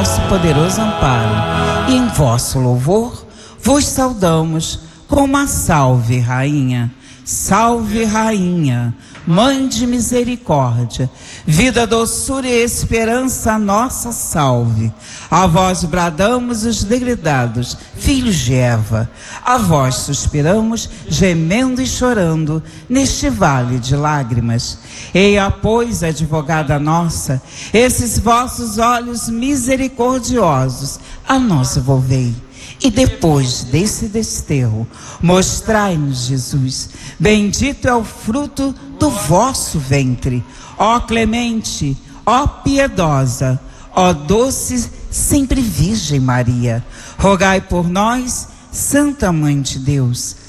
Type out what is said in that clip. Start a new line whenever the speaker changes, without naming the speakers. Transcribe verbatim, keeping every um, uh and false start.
vosso poderoso amparo, e em vosso louvor vos saudamos com uma salve, Rainha. Salve, Rainha, Mãe de misericórdia, vida, doçura e esperança, nossa salve. A vós bradamos os degredados, filhos de Eva. A vós suspiramos, gemendo e chorando, neste vale de lágrimas. Eia, pois, advogada nossa, esses vossos olhos misericordiosos a nós volvei. E depois desse desterro, mostrai-nos Jesus. Bendito é o fruto do vosso ventre. Ó clemente, ó piedosa, ó doce sempre Virgem Maria. Rogai por nós, Santa Mãe de Deus,